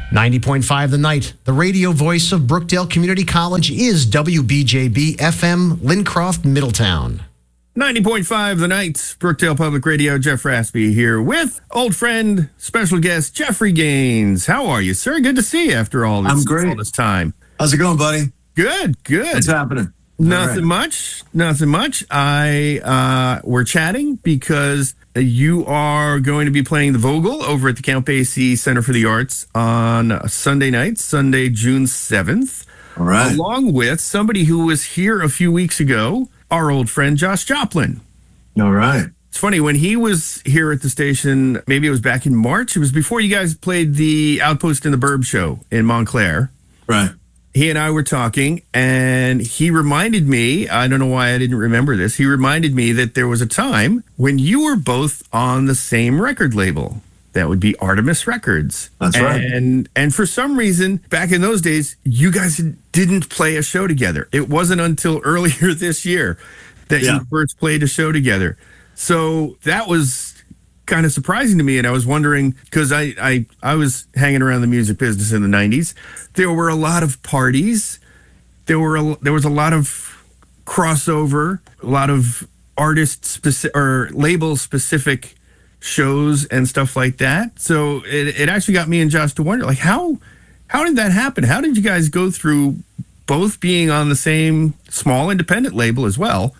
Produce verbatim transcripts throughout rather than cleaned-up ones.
ninety point five The Night, the radio voice of Brookdale Community College, is W B J B F M, Lincroft, Middletown. ninety point five The Night, Brookdale Public Radio. Jeff Raspy here with old friend, special guest, Jeffrey Gaines. How are you, sir? Good to see you after all this, I'm great. all this time. How's it going, buddy? Good, good. What's happening? Nothing right. much. Nothing much. I uh, we're chatting because you are going to be playing the Vogel over at the Count Basie Center for the Arts on Sunday night, Sunday, June seventh. All right. Along with somebody who was here a few weeks ago, our old friend Josh Joplin. All right. It's funny, when he was here at the station, maybe it was back in March. It was before you guys played the Outpost in the Burb show in Montclair. Right. He and I were talking, and he reminded me, I don't know why I didn't remember this, he reminded me that there was a time when you were both on the same record label. That would be Artemis Records. That's right. And and for some reason, back in those days, you guys didn't play a show together. It wasn't until earlier this year that Yeah. you first played a show together. So that was kind of surprising to me, and I was wondering, because I, I, I was hanging around the music business in the nineties. There were a lot of parties. There were a, there was a lot of crossover, a lot of artist specific or label specific shows and stuff like that. So it, it actually got me and Josh to wonder, like, how how did that happen? How did you guys go through both being on the same small independent label as well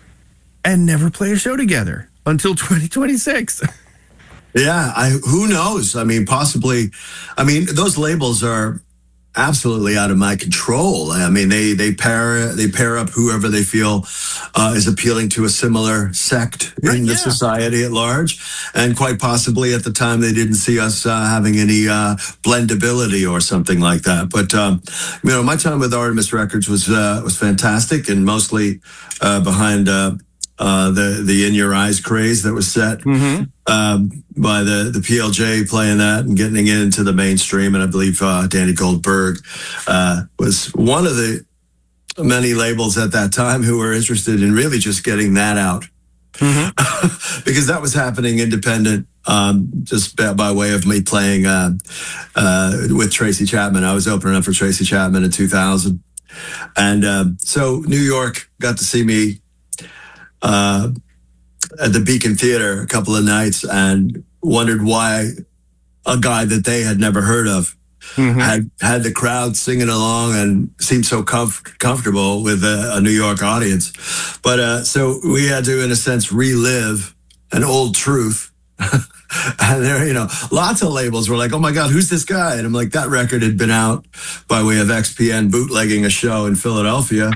and never play a show together until twenty twenty-six? Yeah. I. Who knows? I mean, possibly. I mean, those labels are absolutely out of my control. I mean, they they pair they pair up whoever they feel uh, is appealing to a similar sect Right, in the yeah. society at large, and quite possibly at the time they didn't see us uh, having any uh, blendability or something like that. But um, you know, my time with Artemis Records was uh, was fantastic, and mostly uh, behind. Uh, Uh, the the In Your Eyes craze that was set Mm-hmm. um, by the the P L J playing that and getting it into the mainstream, and I believe uh, Danny Goldberg uh, was one of the many labels at that time who were interested in really just getting that out, Mm-hmm. because that was happening independent. Um, just by, by way of me playing uh, uh, with Tracy Chapman, I was opening up for Tracy Chapman in two thousand, and uh, so New York got to see me Uh, at the Beacon Theater a couple of nights and wondered why a guy that they had never heard of Mm-hmm. had had the crowd singing along and seemed so comf- comfortable with a, a New York audience. But uh, so we had to, in a sense, relive an old truth. And there, you know, lots of labels were like, "Oh my God, who's this guy?" And I'm like, that record had been out by way of X P N bootlegging a show in Philadelphia.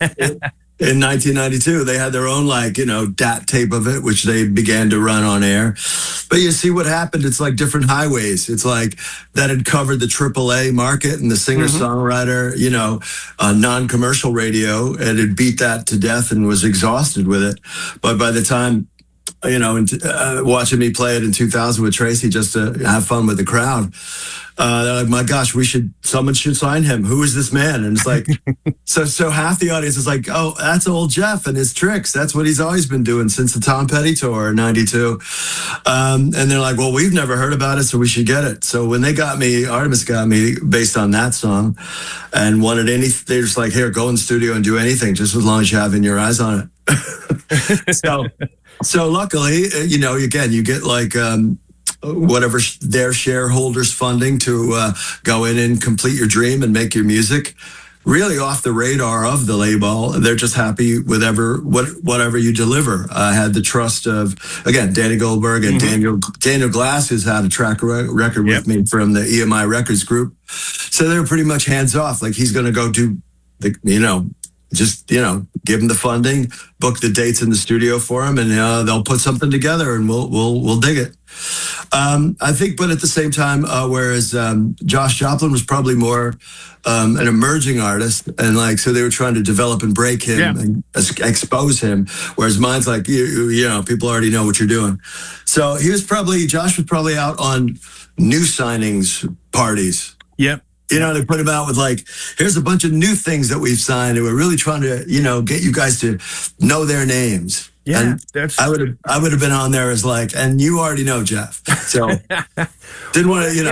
In nineteen ninety-two, they had their own, like, you know, D A T tape of it, which they began to run on air. But you see what happened. It's like different highways. It's like that had covered the triple A market and the singer-songwriter, you know, uh, non-commercial radio, and it beat that to death and was exhausted with it. But by the time, you know, and, uh, watching me play it in two thousand with Tracy just to have fun with the crowd, uh, they're like, "My gosh, we should, someone should sign him. Who is this man?" And it's like, so, so half the audience is like, "Oh, that's old Jeff and his tricks. That's what he's always been doing since the Tom Petty tour in ninety-two. Um, and they're like, "Well, we've never heard about it, so we should get it." So when they got me, Artemis got me based on that song and wanted any, they're just like, "Here, go in the studio and do anything, just as long as you have In Your Eyes on it." so, so luckily, you know, again, you get like, um, whatever their shareholders funding to uh, go in and complete your dream and make your music really off the radar of the label. They're just happy with ever, what, whatever you deliver. I had the trust of, again, Danny Goldberg and Mm-hmm. Daniel Daniel Glass, who's had a track re- record Yep. with me from the E M I Records group. So they were pretty much hands off. Like, he's going to go do the, you know, just, you know, give him the funding, book the dates in the studio for him, and uh, they'll put something together, and we'll we'll we'll dig it. Um, I think, but at the same time, uh, whereas um, Josh Joplin was probably more um, an emerging artist, and like, so they were trying to develop and break him Yeah. and ex- expose him, whereas mine's like, you, you know, people already know what you're doing. So he was probably, Josh was probably out on new signings parties. Yep. You know, they put him out with like, here's a bunch of new things that we've signed, and we're really trying to, you know, get you guys to know their names. Yeah, and that's- I would have, I would have been on there as like, and you already know Jeff, so didn't want to, you know. Yeah.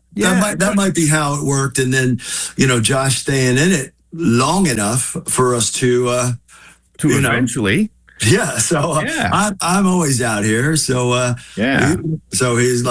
Yeah. that might that might be how it worked. And then, you know, Josh staying in it long enough for us to uh, to you know, eventually. yeah. So uh, Yeah. I'm I'm always out here. So uh, Yeah. he- so he's